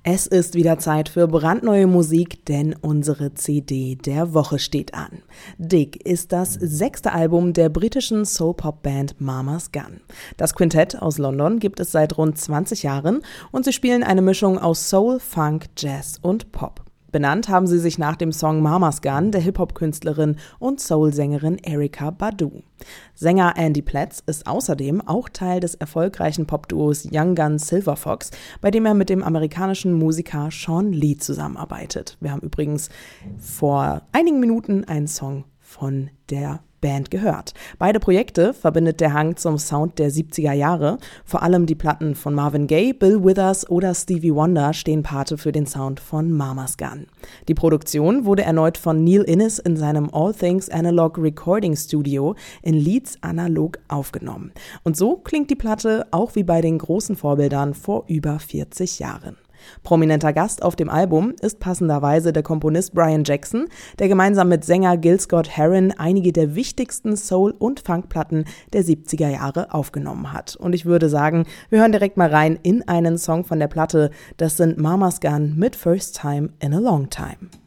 Es ist wieder Zeit für brandneue Musik, denn unsere CD der Woche steht an. Dig ist das 6. Album der britischen Soul-Pop-Band Mama's Gun. Das Quintett aus London gibt es seit rund 20 Jahren und sie spielen eine Mischung aus Soul, Funk, Jazz und Pop. Benannt haben sie sich nach dem Song Mama's Gun der Hip-Hop-Künstlerin und Soul-Sängerin Erykah Badu. Sänger Andy Pletz ist außerdem auch Teil des erfolgreichen Popduos Young Gun Silver Fox, bei dem er mit dem amerikanischen Musiker Sean Lee zusammenarbeitet. Wir haben übrigens vor einigen Minuten einen Song von der Band gehört. Beide Projekte verbindet der Hang zum Sound der 70er Jahre. Vor allem die Platten von Marvin Gaye, Bill Withers oder Stevie Wonder stehen Pate für den Sound von Mama's Gun. Die Produktion wurde erneut von Neil Innes in seinem All Things Analog Recording Studio in Leeds analog aufgenommen. Und so klingt die Platte auch wie bei den großen Vorbildern vor über 40 Jahren. Prominenter Gast auf dem Album ist passenderweise der Komponist Brian Jackson, der gemeinsam mit Sänger Gil Scott-Heron einige der wichtigsten Soul- und Funkplatten der 70er Jahre aufgenommen hat. Und ich würde sagen, wir hören direkt mal rein in einen Song von der Platte. Das sind Mama's Gun mit First Time in a Long Time.